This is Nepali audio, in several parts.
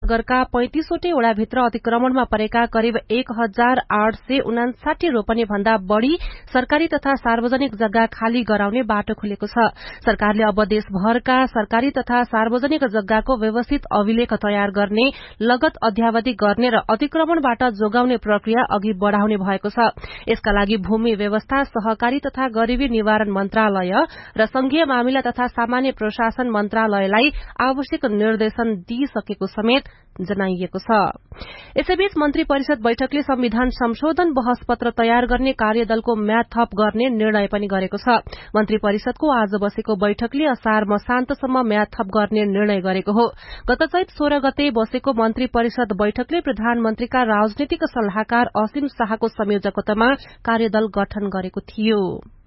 नगरका 35वटै वडाभित्र अतिक्रमणमा परेका करिब 1859 रोपनी भन्दा बढ़ी सरकारी तथा सार्वजनिक जग्गा खाली गराउने बाटो खुलेको छ। सरकारले अब देशभरका सरकारी तथा सार्वजनिक जग्गाको व्यवस्थित अभिलेख तयार गर्ने, लगत अध्यावधि गर्ने र अतिक्रमणबाट जोगाउने प्रक्रिया अघि बढ़ाउने भएको छ। यसका लागि भूमि व्यवस्था, सहकारी तथा गरीबी निवारण मन्त्रालय र संघीय मामिला तथा सामान्य प्रशासन मन्त्रालयलाई आवश्यक निर्देशन दिइसकेको समेत जनाइएको छ। यसैबीच मन्त्री परिषद बैठकले संविधान संशोधन बहस पत्र तयार गर्ने कार्यदलको म्याद थप गर्ने निर्णय पनि गरेको छ। मन्त्री परिषदको आज बसेको बैठकले असार मसान्तसम्म म्याद थप गर्ने निर्णय गरेको हो। गत चैत 16 गते बसेको मन्त्री परिषद बैठकले प्रधानमन्त्रीका राजनीतिक सल्लाहकार असीम शाहको संयोजकतामा कार्यदल गठन गरेको थियो।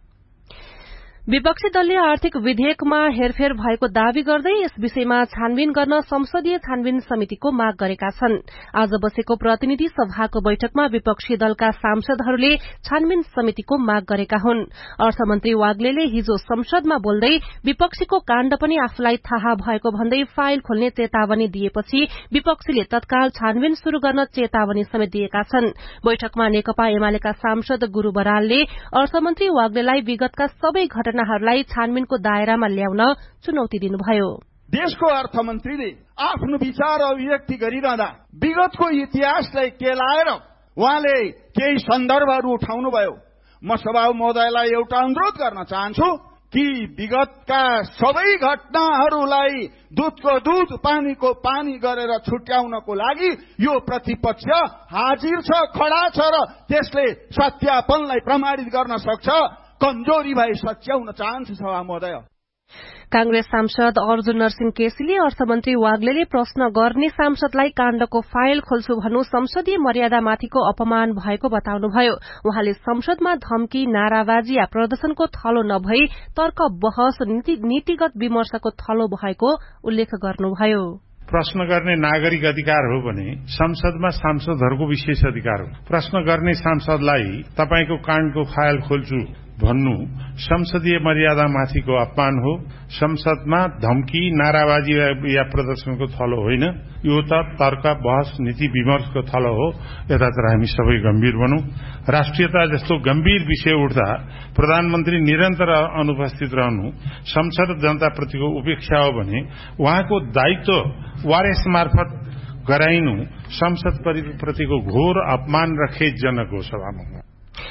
विपक्षी दलले आर्थिक विधेयकमा हेरफेर भएको दावी गर्दै यस विषयमा छानबिन गर्न संसदीय छानबिन समितिको माग गरेका छन्। आज बसेको प्रतिनिधि सभाको बैठकमा विपक्षी दलका सांसदहरूले छानबिन समितिको माग गरेका हुन्। अर्थमन्त्री वाग्लेले हिजो संसदमा बोल्दै विपक्षीको काण्ड पनि आफूलाई थाहा भएको भन्दै फाइल खोल्ने चेतावनी दिएपछि विपक्षीले तत्काल छानबिन शुरू गर्न चेतावनी समेत दिएका छन्। बैठकमा नेकपा एमालेका सांसद गुरू बरालले अर्थमन्त्री वाग्लेलाई विगतका सबै घटनाहरूलाई छानबिनको दायरामा ल्याउन चुनौती दिनुभयो। देशको अर्थमन्त्रीले आफ्नो विचार अभिव्यक्ति गरिरहँदा विगतको इतिहासलाई केलाएर उहाँले केही सन्दर्भहरू उठाउनुभयो। म सभापति महोदयलाई एउटा अनुरोध गर्न चाहन्छु कि विगतका सबै घटनाहरूलाई दूधको दूध पानीको पानी गरेर छुट्याउनको लागि यो प्रतिपक्ष हाजिर छ, खडा छ र त्यसले सत्यापनलाई प्रमाणित गर्न सक्छ। कमजोरी भए सच्याउन चाहन्छु सभा महोदय। कांग्रेस सांसद अर्जुन नरसिंह केसीले अर्थमन्त्री वाग्लेले प्रश्न गर्ने सांसदलाई काण्डको फाइल खोल्छु भन्नु संसदीय मर्यादामाथिको अपमान भएको बताउनुभयो। उहाँले संसदमा धम्की, नाराबाजी या प्रदर्शनको थलो नभई तर्क, बहस, नीतिगत विमर्शको थलो भएको उल्लेख गर्नुभयो। प्रश्न गर्ने नागरिक अधिकार हो भने संसदमा सांसदहरूको विशेष अधिकार हो। प्रश्न गर्ने सांसदलाई तपाईको काण्डको फाइल खोल्छु भन्नु संसदीय मर्यादामाथिको अपमान हो। संसदमा धम्की, नाराबाजी या प्रदर्शनको थलो होइन, यो त तर्क, बहस, नीति विमर्शको थलो हो। यतातिर हामी सबै गम्भीर बनौं। राष्ट्रियता जस्तो गम्भीर विषय उठ्दा प्रधानमन्त्री निरन्तर अनुपस्थित रहनु संसद जनताप्रतिको उपेक्षा हो भने उहाँको दायित्व वारेस मार्फत गराइनु संसद प्रतिको घोर अपमान र खेदजनक हो। सभामा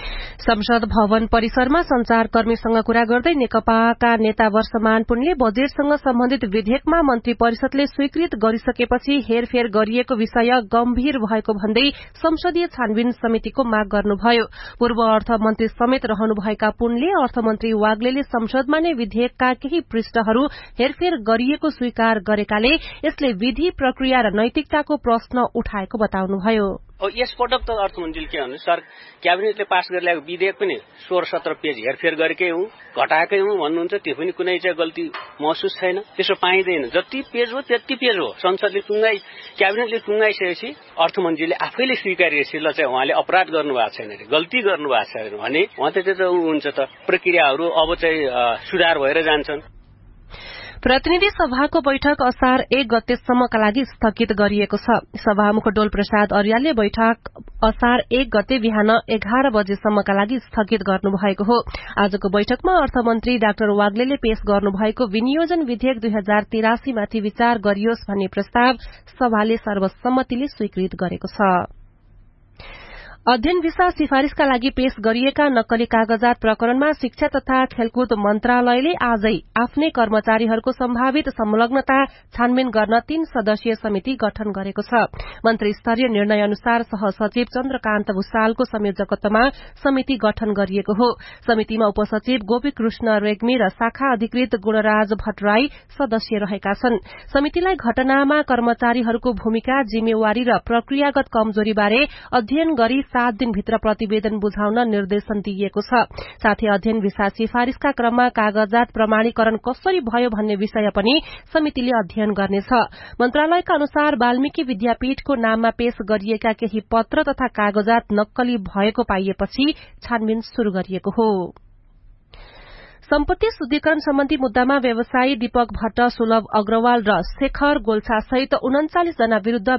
संसद भवन परिसरमा संचारकर्मीसँग कुरा गर्दै नेकपाका नेता वर्षमान पुनले बजेटसँग सम्बन्धित विधेयकमा मन्त्री परिषदले स्वीकृत गरिसकेपछि हेरफेर गरिएको विषय गम्भीर भएको भन्दै संसदीय छानबिन समितिको माग गर्नुभयो। पूर्व अर्थमन्त्री समेत रहनुभएका पुनले अर्थमन्त्री वाग्लेले संसदमा नै विधेयकका केही पृष्ठहरू हेरफेर गरिएको स्वीकार गरेकाले यसले विधि, प्रक्रिया र नैतिकताको प्रश्न उठाएको बताउनुभयो। यसपटक त अर्थमन्त्रीले के भन्नु, सर क्याबिनेटले पास गरिरहेको विधेयक पनि 16-17 पेज हेरफेर गरेकै हुँ, घटाएकै हुँ भन्नुहुन्छ। त्यो पनि कुनै चाहिँ गल्ती महसुस छैन। त्यसो पाइँदैन। जति पेज हो त्यति पेज हो। संसदले क्याबिनेटले टुङ्गाइसकेपछि अर्थमन्त्रीले आफैले स्वीकारिएपछि ल चाहिँ उहाँले अपराध गर्नुभएको छैन अरे, गल्ती गर्नुभएको छैन भने उहाँ त त्यो त हुन्छ त प्रक्रियाहरू अब चाहिँ सुधार भएर जान्छन्। प्रतिनिधि सभाको बैठक असार 1 गतेसम्मका लागि स्थगित गरिएको छ। सभामुख डोल प्रसाद अर्यालले बैठक असार 1 गते बिहान 11 बजेसम्मका लागि स्थगित गर्नुभएको हो। आजको बैठकमा अर्थमन्त्री डाक्टर वाग्लेले पेश गर्नुभएको विनियोजन विधेयक 2083 माथि विचार गरियोस् भन्ने प्रस्ताव सभाले सर्वसम्मतिले स्वीकृत गरेको छ। अध्ययन भिसा सिफारिशका लागि पेश गरिएका नक्कली कागजात प्रकरणमा शिक्षा तथा खेलकुद मन्त्रालयले आजै आफ्नै कर्मचारीहरूको सम्भावित संलग्नता छानबिन गर्न 3 सदस्यीय समिति गठन गरेको छ। मन्त्री स्तरीय निर्णय अनुसार सहसचिव चन्द्रकान्त भुसालको संयोजकत्वमा समिति गठन गरिएको हो। समितिमा उपसचिव गोपीकृष्ण रेग्मी र शाखा अधिकृत गुणराज भट्टराई सदस्य रहेका छन्। समितिलाई घटनामा कर्मचारीहरूको भूमिका, जिम्मेवारी र प्रक्रियागत कमजोरीबारे अध्ययन गरी 7 दिनभित्र प्रतिवेदन बुझाउन निर्देशन दिइएको छ। साथै अध्ययन भिसा सिफारिशका क्रममा कागजात प्रमाणीकरण कसरी भयो भन्ने विषय पनि समितिले अध्ययन गर्नेछ। मन्त्रालयका अनुसार वाल्मीकि विद्यापीठको नाममा पेश गरिएका केही पत्र तथा कागजात नक्कली भएको पाइएपछि छानबिन शुरू गरिएको हो। सम्पत्ति शुद्धिकरण सम्बन्धी मुद्दामा व्यवसायी दीपक भट्ट, सुलभ अग्रवाल र शेखर गोल्छा सहित 39 जना विरूद्ध